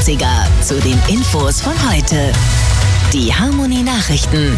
80er zu den Infos von heute. Die Harmony Nachrichten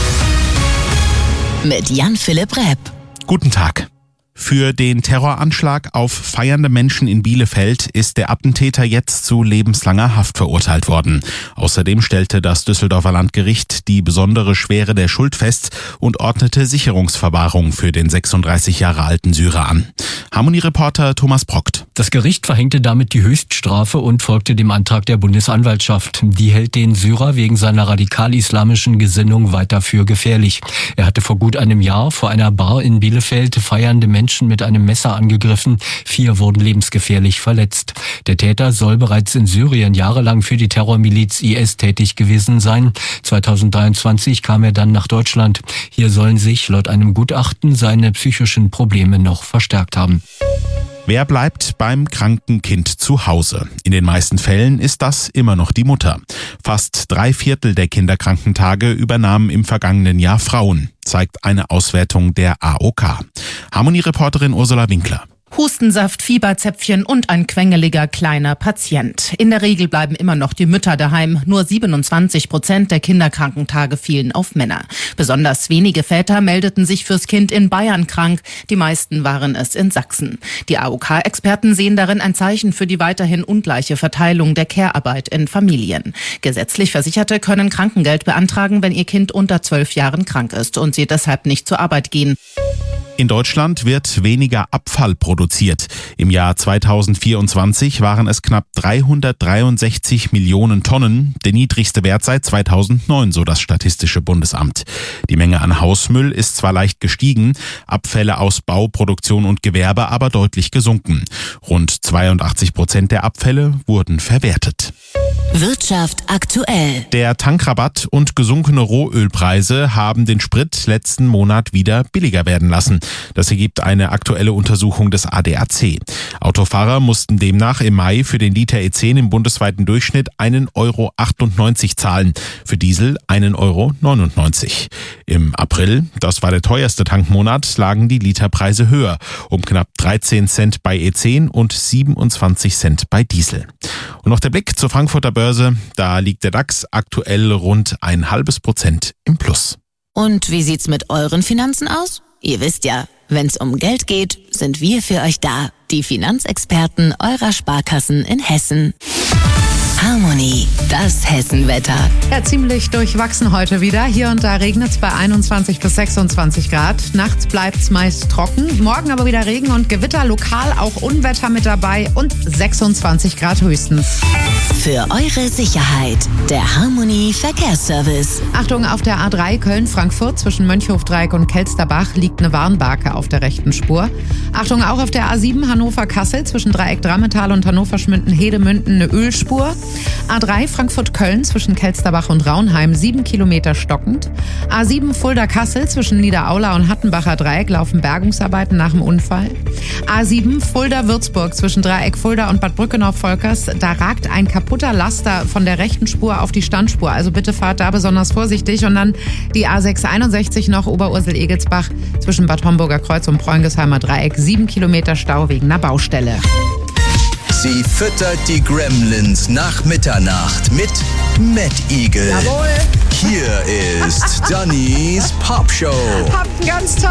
mit Jan-Philipp Repp. Guten Tag. Für den Terroranschlag auf feiernde Menschen in Bielefeld ist der Attentäter jetzt zu lebenslanger Haft verurteilt worden. Außerdem stellte das Düsseldorfer Landgericht die besondere Schwere der Schuld fest und ordnete Sicherungsverwahrung für den 36 Jahre alten Syrer an. Harmony-Reporter Thomas Brockt. Das Gericht verhängte damit die Höchststrafe und folgte dem Antrag der Bundesanwaltschaft. Die hält den Syrer wegen seiner radikal-islamischen Gesinnung weiter für gefährlich. Er hatte vor gut einem Jahr vor einer Bar in Bielefeld feiernde Menschen mit einem Messer angegriffen. 4 wurden lebensgefährlich verletzt. Der Täter soll bereits in Syrien jahrelang für die Terrormiliz IS tätig gewesen sein. 2023 kam er dann nach Deutschland. Hier sollen sich laut einem Gutachten seine psychischen Probleme noch verstärkt haben. Wer bleibt beim kranken Kind zu Hause? In den meisten Fällen ist das immer noch die Mutter. Fast 3/4 der Kinderkrankentage übernahmen im vergangenen Jahr Frauen, zeigt eine Auswertung der AOK. Harmony-Reporterin Ursula Winkler. Hustensaft, Fieberzäpfchen und ein quengeliger kleiner Patient. In der Regel bleiben immer noch die Mütter daheim. Nur 27% der Kinderkrankentage fielen auf Männer. Besonders wenige Väter meldeten sich fürs Kind in Bayern krank. Die meisten waren es in Sachsen. Die AOK-Experten sehen darin ein Zeichen für die weiterhin ungleiche Verteilung der Care-Arbeit in Familien. Gesetzlich Versicherte können Krankengeld beantragen, wenn ihr Kind unter 12 Jahren krank ist und sie deshalb nicht zur Arbeit gehen. In Deutschland wird weniger Abfall produziert. Im Jahr 2024 waren es knapp 363 Millionen Tonnen, der niedrigste Wert seit 2009, so das Statistische Bundesamt. Die Menge an Hausmüll ist zwar leicht gestiegen, Abfälle aus Bau, Produktion und Gewerbe aber deutlich gesunken. Rund 82% der Abfälle wurden verwertet. Wirtschaft aktuell. Der Tankrabatt und gesunkene Rohölpreise haben den Sprit letzten Monat wieder billiger werden lassen. Das ergibt eine aktuelle Untersuchung des ADAC. Autofahrer mussten demnach im Mai für den Liter E10 im bundesweiten Durchschnitt 1,98 € zahlen, für Diesel 1,99 €. Im April, das war der teuerste Tankmonat, lagen die Literpreise höher, um knapp 13 Cent bei E10 und 27 Cent bei Diesel. Und noch der Blick zur Frankfurter Börse, da liegt der DAX aktuell rund 0,5% im Plus. Und wie sieht's mit euren Finanzen aus? Ihr wisst ja, wenn's um Geld geht, sind wir für euch da. Die Finanzexperten eurer Sparkassen in Hessen. Harmony, das Hessenwetter. Ja, ziemlich durchwachsen heute wieder. Hier und da regnet es bei 21 bis 26 Grad. Nachts bleibt es meist trocken. Morgen aber wieder Regen und Gewitter, lokal auch Unwetter mit dabei und 26 Grad höchstens. Für eure Sicherheit, der Harmony Verkehrsservice. Achtung, auf der A3 Köln-Frankfurt zwischen Mönchhofdreieck und Kelsterbach liegt eine Warnbarke auf der rechten Spur. Achtung, auch auf der A7 Hannover-Kassel zwischen Dreieck Drammetal und Hannover-Schmünden-Hedemünden eine Ölspur. A3 Frankfurt-Köln zwischen Kelsterbach und Raunheim 7 Kilometer stockend. A7 Fulda-Kassel zwischen Niederaula und Hattenbacher Dreieck laufen Bergungsarbeiten nach dem Unfall. A7 Fulda-Würzburg zwischen Dreieck Fulda und Bad Brückenau-Volkers. Da ragt ein kaputter Laster von der rechten Spur auf die Standspur. Also bitte fahrt da besonders vorsichtig. Und dann die A661 noch Oberursel-Egelsbach zwischen Bad Homburger Kreuz und Preungesheimer Dreieck. 7 Kilometer Stau wegen einer Baustelle. Sie füttert die Gremlins nach Mitternacht mit Mad Eagle. Jawohl. Hier ist Dannys Popshow. Habt einen ganz